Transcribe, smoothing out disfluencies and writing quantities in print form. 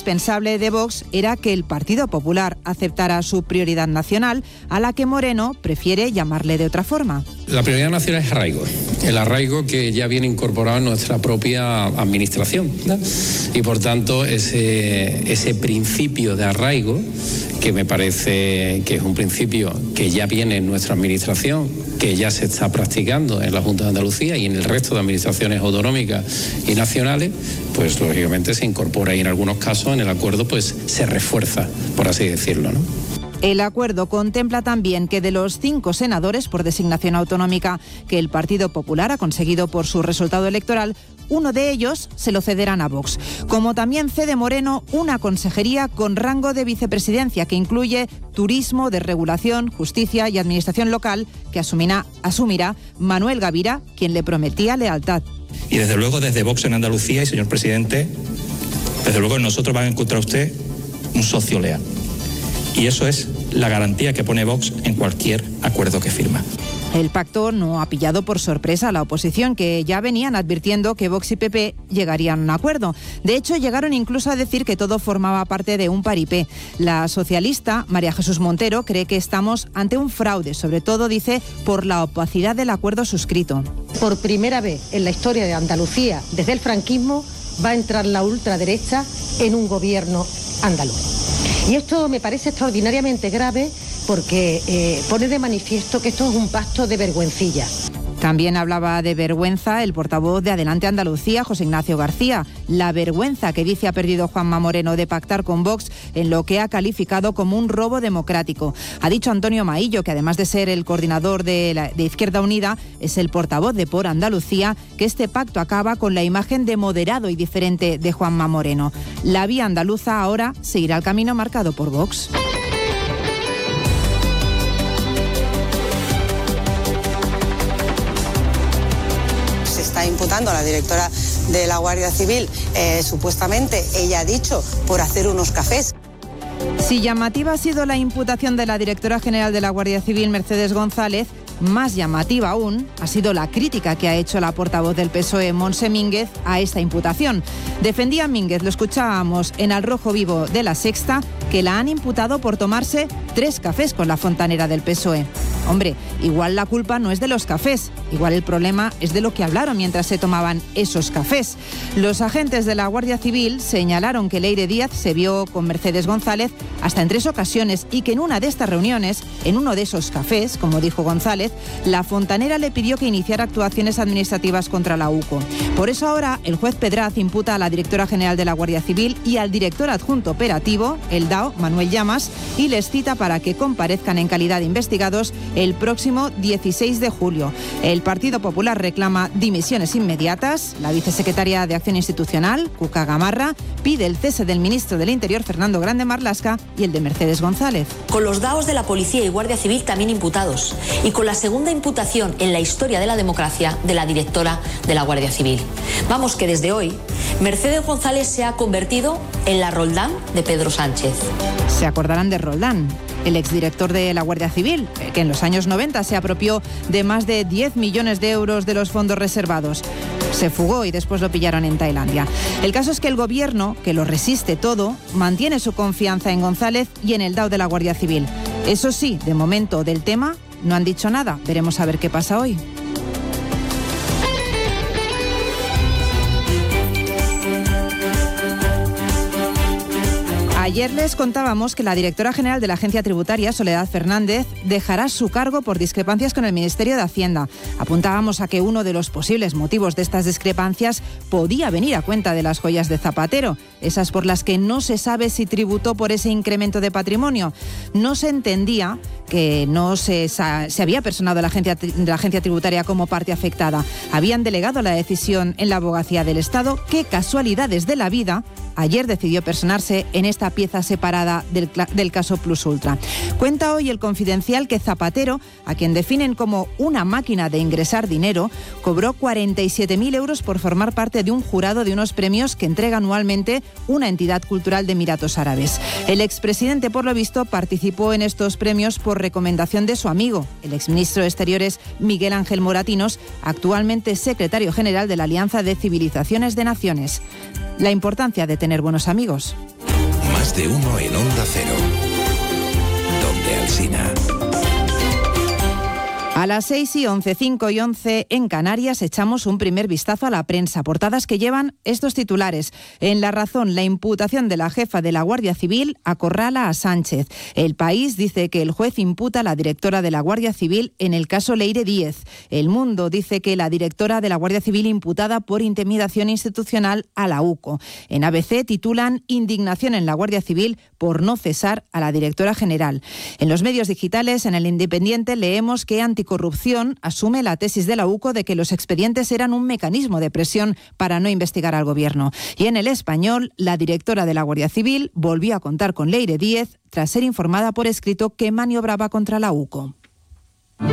indispensable de Vox era que el Partido Popular aceptara su prioridad nacional, a la que Moreno prefiere llamarle de otra forma. La prioridad nacional es arraigo, el arraigo que ya viene incorporado en nuestra propia administración, ¿no? Y por tanto ese principio de arraigo, que me parece que es un principio que ya viene en nuestra administración, que ya se está practicando en la Junta de Andalucía y en el resto de administraciones autonómicas y nacionales, pues lógicamente se incorpora y en algunos casos en el acuerdo pues se refuerza, por así decirlo, ¿no? El acuerdo contempla también que de los 5 senadores por designación autonómica que el Partido Popular ha conseguido por su resultado electoral, uno de ellos se lo cederán a Vox. Como también cede Moreno una consejería con rango de vicepresidencia que incluye turismo, desregulación, justicia y administración local, que asumirá Manuel Gavira, quien le prometía lealtad. Y desde luego desde Vox en Andalucía, y señor presidente, desde luego nosotros van a encontrar usted un socio leal. Y eso es la garantía que pone Vox en cualquier acuerdo que firma. El pacto no ha pillado por sorpresa a la oposición, que ya venían advirtiendo que Vox y PP llegarían a un acuerdo. De hecho, llegaron incluso a decir que todo formaba parte de un paripé. La socialista María Jesús Montero cree que estamos ante un fraude, sobre todo, dice, por la opacidad del acuerdo suscrito. Por primera vez en la historia de Andalucía, desde el franquismo, va a entrar la ultraderecha en un gobierno andaluz. Y esto me parece extraordinariamente grave porque pone de manifiesto que esto es un pacto de vergüencilla. También hablaba de vergüenza el portavoz de Adelante Andalucía, José Ignacio García. La vergüenza que dice ha perdido Juanma Moreno de pactar con Vox en lo que ha calificado como un robo democrático. Ha dicho Antonio Maillo, que además de ser el coordinador de Izquierda Unida, es el portavoz de Por Andalucía, que este pacto acaba con la imagen de moderado y diferente de Juanma Moreno. La vía andaluza ahora seguirá el camino marcado por Vox. Está imputando a la directora de la Guardia Civil, supuestamente, ella ha dicho, por hacer unos cafés. Si llamativa ha sido la imputación de la directora general de la Guardia Civil, Mercedes González, más llamativa aún ha sido la crítica que ha hecho la portavoz del PSOE, Montse Mínguez, a esta imputación. Defendía Mínguez, lo escuchábamos en Al Rojo Vivo de La Sexta, que la han imputado por tomarse 3 cafés con la fontanera del PSOE. Hombre, igual la culpa no es de los cafés, igual el problema es de lo que hablaron mientras se tomaban esos cafés. Los agentes de la Guardia Civil señalaron que Leire Díaz se vio con Mercedes González hasta en 3 ocasiones y que en una de estas reuniones, en uno de esos cafés, como dijo González, la fontanera le pidió que iniciara actuaciones administrativas contra la UCO. Por eso ahora el juez Pedraz imputa a la directora general de la Guardia Civil y al director adjunto operativo, el DAO, Manuel Llamas, y les cita para que comparezcan en calidad de investigados el próximo 16 de julio. El Partido Popular reclama dimisiones inmediatas. La vicesecretaria de Acción Institucional, Cuca Gamarra, pide el cese del ministro del Interior, Fernando Grande Marlaska, y el de Mercedes González. Con los DAOs de la Policía y Guardia Civil también imputados. Y con la segunda imputación en la historia de la democracia de la directora de la Guardia Civil. Vamos, que desde hoy Mercedes González se ha convertido en la Roldán de Pedro Sánchez. Se acordarán de Roldán, el exdirector de la Guardia Civil, que en los años 90 se apropió de más de 10 millones de euros de los fondos reservados. Se fugó y después lo pillaron en Tailandia. El caso es que el gobierno, que lo resiste todo, mantiene su confianza en González y en el DAO de la Guardia Civil. Eso sí, de momento del tema no han dicho nada. Veremos a ver qué pasa hoy. Ayer les contábamos que la directora general de la Agencia Tributaria, Soledad Fernández, dejará su cargo por discrepancias con el Ministerio de Hacienda. Apuntábamos a que uno de los posibles motivos de estas discrepancias podía venir a cuenta de las joyas de Zapatero, esas por las que no se sabe si tributó por ese incremento de patrimonio. No se entendía que no se había personado la agencia tributaria como parte afectada. Habían delegado la decisión en la Abogacía del Estado, que, casualidades de la vida, ayer decidió personarse en esta pieza separada del caso Plus Ultra. Cuenta hoy El Confidencial que Zapatero, a quien definen como una máquina de ingresar dinero, cobró 47.000 euros por formar parte de un jurado de unos premios que entrega anualmente una entidad cultural de Emiratos Árabes. El expresidente, por lo visto, participó en estos premios por recomendación de su amigo, el exministro de Exteriores Miguel Ángel Moratinos, actualmente secretario general de la Alianza de Civilizaciones de Naciones. La importancia de tener buenos amigos. Más de uno en Onda Cero. Donde Alsina. A las 6:11, 5:11 en Canarias echamos un primer vistazo a la prensa. Portadas que llevan estos titulares. En La Razón, la imputación de la jefa de la Guardia Civil acorrala a Sánchez. El País dice que el juez imputa a la directora de la Guardia Civil en el caso Leire Díez. El Mundo dice que la directora de la Guardia Civil imputada por intimidación institucional a la UCO. En ABC titulan Indignación en la Guardia Civil por no cesar a la directora general. En los medios digitales, en El Independiente, leemos que Anticorrupción asume la tesis de la UCO de que los expedientes eran un mecanismo de presión para no investigar al Gobierno. Y en El Español, la directora de la Guardia Civil volvió a contar con Leire Díez tras ser informada por escrito que maniobraba contra la UCO.